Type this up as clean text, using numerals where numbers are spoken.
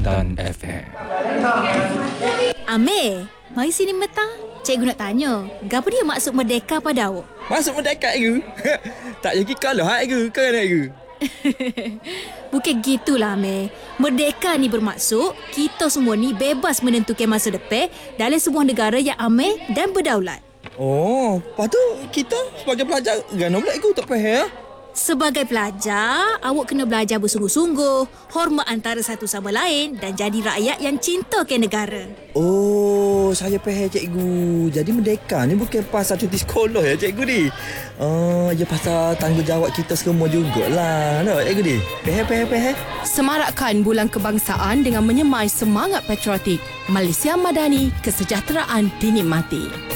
Intan FM. Amir, mari sini mentah. Cikgu nak tanya, gapo dia maksud merdeka pada awak? Masuk mendekat ke? Tak jadi kalah hak ke? Kan ke? Bukan gitulah Amir. Merdeka ni bermaksud kita semua ni bebas menentukan masa depan dalam sebuah negara yang aman dan berdaulat. Oh, lepas tu kita sebagai pelajar gana pula ikut tak faham? Sebagai pelajar, awak kena belajar bersungguh-sungguh, hormat antara satu sama lain dan jadi rakyat yang cinta ke negara. Oh, saya faham cikgu. Jadi merdeka ni bukan pasal cuti sekolah ya cikgu ni. Ya pasal tanggungjawab kita semua jugalah. Nak cikgu ni? Faham. Semarakkan Bulan Kebangsaan dengan menyemai semangat patriotik. Malaysia Madani, kesejahteraan dinikmati.